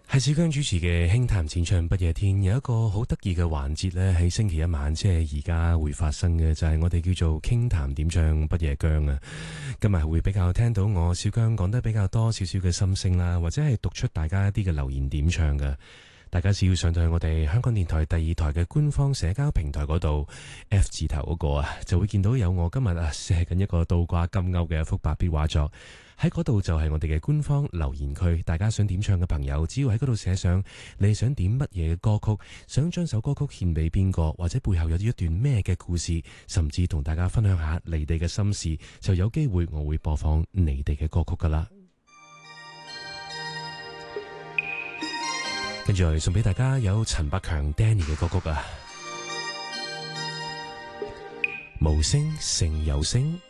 係小姜主持嘅輕談淺唱不夜天，有一個好得意嘅環節呢，喺星期一晚，即係而家會發生嘅，就係我哋叫做傾談點唱不夜姜啊。今日會比較聽到我小姜講得比較多少少嘅心聲啦，或者係讀出大家一啲嘅留言點唱嘅。大家只要上到去我哋香港電台第二台嘅官方社交平台嗰度 F 字頭嗰個啊，就會見到有我今日寫緊一個倒掛金鈎嘅一幅白筆畫作。喺嗰度就係我哋嘅官方留言區，大家想點唱嘅朋友，只要喺嗰度寫上你想點乜嘢嘅歌曲，想將首歌曲獻俾邊個，或者背後有一段咩嘅故事，甚至同大家分享下你哋嘅心事，就有機會我會播放你哋嘅歌曲噶啦。跟住嚟送俾大家有陳百強 Danny 嘅歌曲啊，無聲勝有聲。